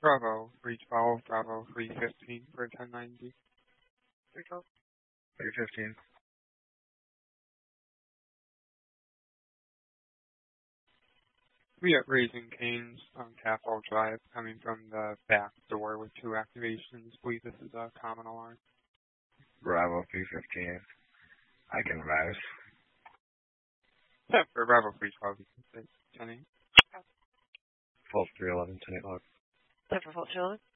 Bravo 312, Bravo 315 for 1090. 312. 315. We at Raising Cane's on Capitol Drive, coming from the back door with 2 activations. Believe this is a common alarm. Bravo 315. I can rise. Yeah, for Bravo 312, you can say 10-8. Fault 311, 10-8 log. 10 for Fault 311.